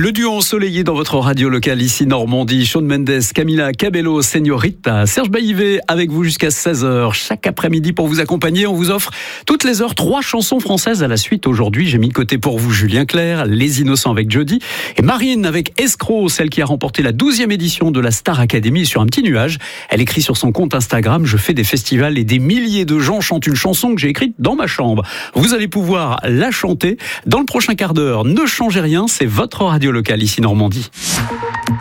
Le duo ensoleillé dans votre radio locale ici Normandie, Shawn Mendes, Camila Cabello, Señorita, Serge Baillivet avec vous jusqu'à 16h. Chaque après-midi pour vous accompagner, on vous offre toutes les heures 3 chansons françaises à la suite. Aujourd'hui, j'ai mis de côté pour vous Julien Clerc, Les Innocents avec Jody et Marine avec Escroc, celle qui a remporté la 12e édition de la Star Academy sur un petit nuage. Elle écrit sur son compte Instagram: je fais des festivals et des milliers de gens chantent une chanson que j'ai écrite dans ma chambre. Vous allez pouvoir la chanter dans le prochain quart d'heure. Ne changez rien, c'est votre radio locale ici Normandie.